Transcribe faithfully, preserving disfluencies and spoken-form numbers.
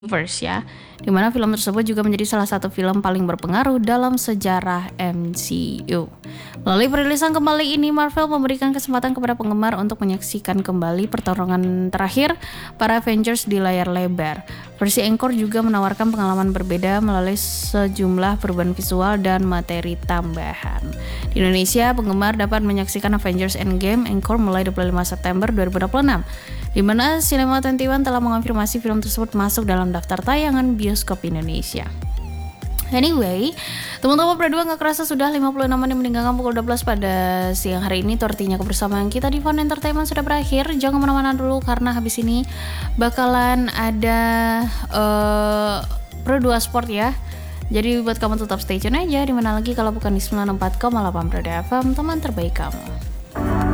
Verse ya, dimana film tersebut juga menjadi salah satu film paling berpengaruh dalam sejarah M C U. Melalui perilisan kembali ini, Marvel memberikan kesempatan kepada penggemar untuk menyaksikan kembali pertarungan terakhir para Avengers di layar lebar. Versi Encore juga menawarkan pengalaman berbeda melalui sejumlah perubahan visual dan materi tambahan. Di Indonesia, penggemar dapat menyaksikan Avengers Endgame Encore mulai dua puluh lima September dua ribu dua puluh enam, di mana Cinema dua puluh satu telah mengonfirmasi film tersebut masuk dalam daftar tayangan bioskop Indonesia. Anyway, teman-teman berdua gak kerasa sudah lima puluh enam menit meninggalkan pukul dua belas pada siang hari ini. Itu artinya kebersamaan kita di Fun Entertainment sudah berakhir. Jangan kemana-mana dulu karena habis ini bakalan ada uh, Pro dua Sport ya. Jadi buat kamu tetap stay tune aja, dimana lagi kalau bukan di sembilan puluh empat koma delapan Pro F M, teman terbaik kamu.